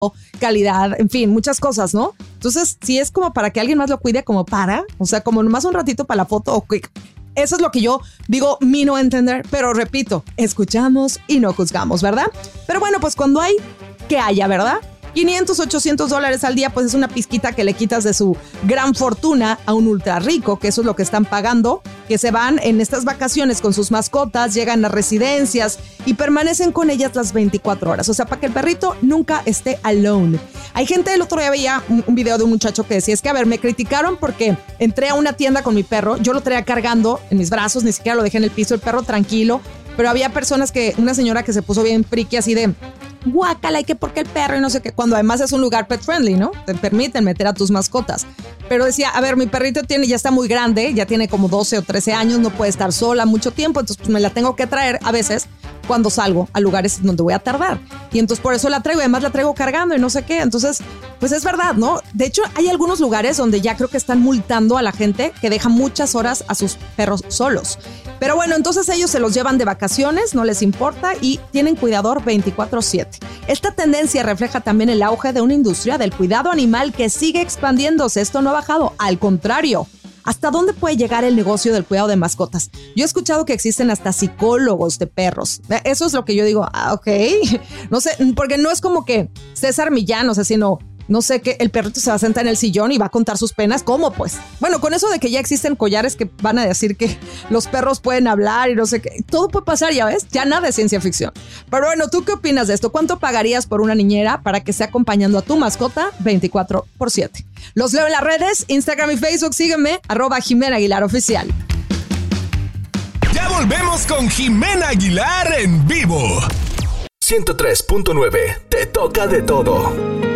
calidad, en fin, muchas cosas, ¿no? Entonces, si es como para que alguien más lo cuide, como para, o sea, como nomás un ratito para la foto o quick. Eso es lo que yo digo, mi no entender, pero repito, escuchamos y no juzgamos, ¿verdad? Pero bueno, pues cuando hay, que haya, ¿verdad? 500, $800 al día, pues es una pizquita que le quitas de su gran fortuna a un ultra rico, que eso es lo que están pagando, que se van en estas vacaciones con sus mascotas, llegan a residencias y permanecen con ellas las 24 horas. O sea, para que el perrito nunca esté alone. Hay gente, el otro día veía un video de un muchacho que decía, es que a ver, me criticaron porque entré a una tienda con mi perro, yo lo traía cargando en mis brazos, ni siquiera lo dejé en el piso, el perro tranquilo, pero había personas una señora que se puso bien friki así de guácala y que porque el perro y no sé qué, cuando además es un lugar pet friendly, ¿no? Te permiten meter a tus mascotas. Pero decía, a ver, mi perrito ya está muy grande, ya tiene como 12 o 13 años, no puede estar sola mucho tiempo, entonces pues me la tengo que traer a veces cuando salgo a lugares donde voy a tardar. Y entonces por eso la traigo, además la traigo cargando y no sé qué. Entonces, pues es verdad, ¿no? De hecho, hay algunos lugares donde ya creo que están multando a la gente que deja muchas horas a sus perros solos. Pero bueno, entonces ellos se los llevan de vacaciones, no les importa y tienen cuidador 24/7. Esta tendencia refleja también el auge de una industria del cuidado animal que sigue expandiéndose. Esto no ha bajado, al contrario. ¿Hasta dónde puede llegar el negocio del cuidado de mascotas? Yo he escuchado que existen hasta psicólogos de perros. Eso es lo que yo digo, ok. No sé, porque no es como que César Millán, o sea, sino... No sé, que el perrito se va a sentar en el sillón y va a contar sus penas. ¿Cómo, pues? Bueno, con eso de que ya existen collares que van a decir que los perros pueden hablar y no sé qué. Todo puede pasar, ya ves. Ya nada es ciencia ficción. Pero bueno, ¿tú qué opinas de esto? ¿Cuánto pagarías por una niñera para que esté acompañando a tu mascota 24/7? Los leo en las redes, Instagram y Facebook. Sígueme, @Jimena Aguilar Oficial. Ya volvemos con Jimena Aguilar en vivo. 103.9, te toca de todo.